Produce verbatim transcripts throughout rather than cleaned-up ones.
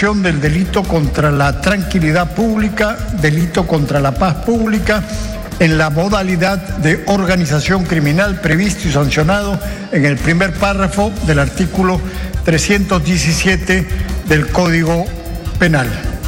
comisión del delito contra la tranquilidad pública, delito contra la paz pública, en la modalidad de organización criminal previsto y sancionado en el primer párrafo del artículo trescientos diecisiete del Código Penal.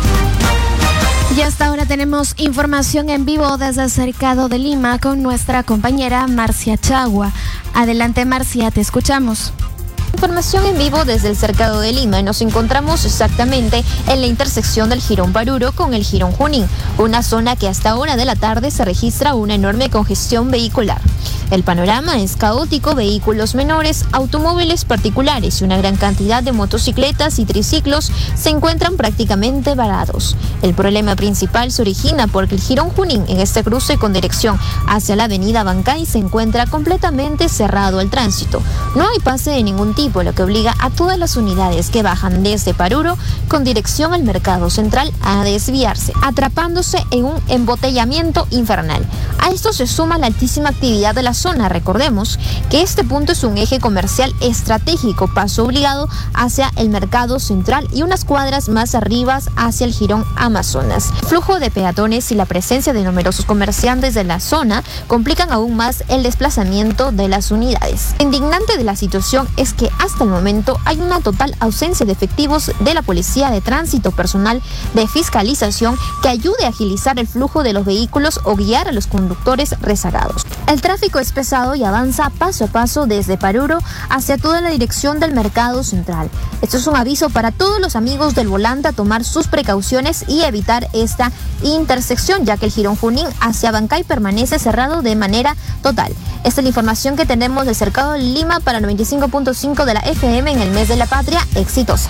Y hasta ahora tenemos información en vivo desde el Cercado de Lima con nuestra compañera Marcia Chagua. Adelante, Marcia, te escuchamos. Información en vivo desde el Cercado de Lima. Nos encontramos exactamente en la intersección del Jirón Paruro con el Jirón Junín, una zona que hasta hora de la tarde se registra una enorme congestión vehicular. El panorama es caótico: vehículos menores, automóviles particulares y una gran cantidad de motocicletas y triciclos se encuentran prácticamente varados. El problema principal se origina porque el Jirón Junín, en este cruce con dirección hacia la avenida Bancay, se encuentra completamente cerrado al tránsito. No hay pase de ningún tipo, lo que obliga a todas las unidades que bajan desde Paruro con dirección al Mercado Central a desviarse, atrapándose en un embotellamiento infernal. A esto se suma la altísima actividad de la zona. Recordemos que este punto es un eje comercial estratégico, paso obligado hacia el Mercado Central y unas cuadras más arriba hacia el Jirón Amazonas. El flujo de peatones y la presencia de numerosos comerciantes de la zona complican aún más el desplazamiento de las unidades. Lo indignante de la situación es que hasta el momento hay una total ausencia de efectivos de la Policía de Tránsito, personal de fiscalización que ayude a agilizar el flujo de los vehículos o guiar a los conductores rezagados. El tráfico es pesado y avanza paso a paso desde Paruro hacia toda la dirección del Mercado Central. Esto es un aviso para todos los amigos del volante a tomar sus precauciones y evitar esta intersección, ya que el Jirón Junín hacia Bancay permanece cerrado de manera total. Esta es la información que tenemos de Cercado de Lima para noventa y cinco punto cinco de la F M en el mes de la patria exitosa.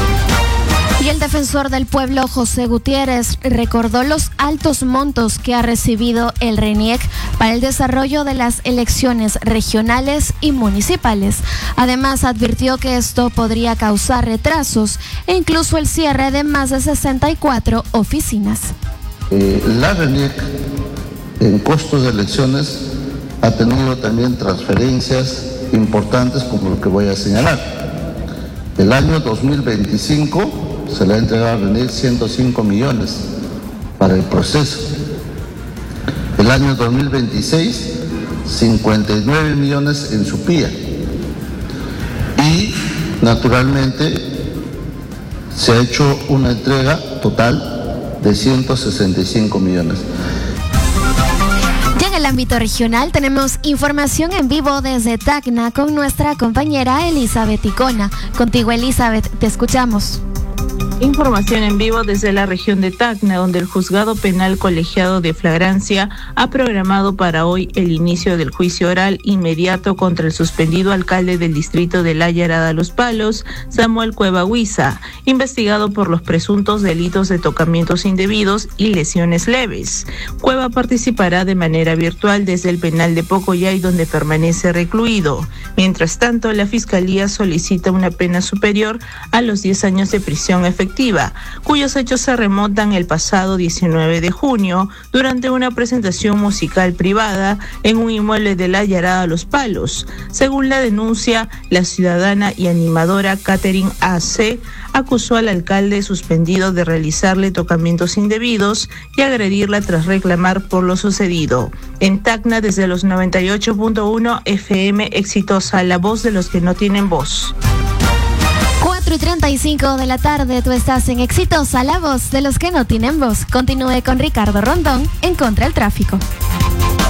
Y el defensor del pueblo, José Gutiérrez, recordó los altos montos que ha recibido el RENIEC para el desarrollo de las elecciones regionales y municipales. Además, advirtió que esto podría causar retrasos e incluso el cierre de más de sesenta y cuatro oficinas. Eh, la RENIEC, en costos de elecciones, ha tenido también transferencias importantes como lo que voy a señalar. El año dos mil veinticinco se le ha entregado a RENIEC ciento cinco millones para el proceso. El año dos mil veintiséis, cincuenta y nueve millones en Supía. Y, naturalmente, se ha hecho una entrega total de ciento sesenta y cinco millones. En el ámbito regional tenemos información en vivo desde Tacna con nuestra compañera Elizabeth Icona. Contigo, Elizabeth, te escuchamos. Información en vivo desde la región de Tacna, donde el Juzgado Penal Colegiado de Flagrancia ha programado para hoy el inicio del juicio oral inmediato contra el suspendido alcalde del distrito de La Yarada Los Palos, Samuel Cueva Huiza, investigado por los presuntos delitos de tocamientos indebidos y lesiones leves. Cueva participará de manera virtual desde el penal de Pocoyay, donde permanece recluido. Mientras tanto, la Fiscalía solicita una pena superior a los diez años de prisión efectiva, cuyos hechos se remontan el pasado diecinueve de junio durante una presentación musical privada en un inmueble de La Yarada Los Palos. Según la denuncia, la ciudadana y animadora Catherine A C acusó al alcalde suspendido de realizarle tocamientos indebidos y agredirla tras reclamar por lo sucedido. En Tacna, desde los noventa y ocho punto uno F M exitosa, la voz de los que no tienen voz. cuatro y treinta y cinco de la tarde, tú estás en Exitosa, la voz de los que no tienen voz. Continúe con Ricardo Rondón en Contra el Tráfico.